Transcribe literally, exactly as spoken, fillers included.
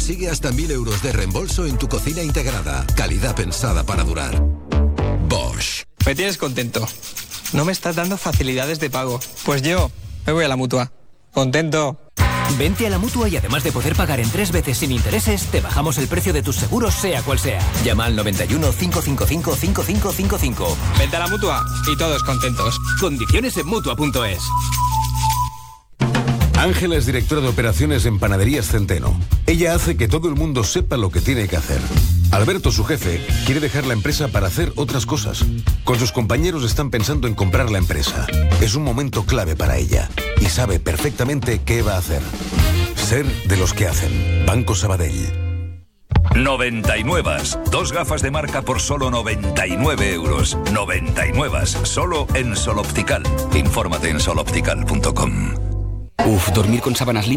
Consigue hasta mil euros de reembolso en tu cocina integrada. Calidad pensada para durar. Bosch. Me tienes contento. No me estás dando facilidades de pago. Pues yo me voy a la Mutua. Contento. Vente a la Mutua y además de poder pagar en tres veces sin intereses, te bajamos el precio de tus seguros sea cual sea. Llama al noventa y uno, cinco cinco cinco, cinco cinco cinco cinco. Vente a la Mutua y todos contentos. Condiciones en Mutua punto es. Ángela es directora de operaciones en Panaderías Centeno. Ella hace que todo el mundo sepa lo que tiene que hacer. Alberto, su jefe, quiere dejar la empresa para hacer otras cosas. Con sus compañeros están pensando en comprar la empresa. Es un momento clave para ella y sabe perfectamente qué va a hacer. Ser de los que hacen. Banco Sabadell. noventa y nueve. Dos gafas de marca por solo noventa y nueve euros. noventa y nueve. Solo en Sol Optical. Infórmate en sol optical punto com. Uf, dormir con sábanas limpias